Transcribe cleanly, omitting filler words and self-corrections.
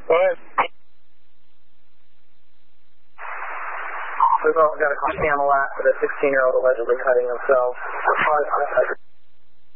Go ahead. We've all got a Camelot with a 16-year-old allegedly cutting himself.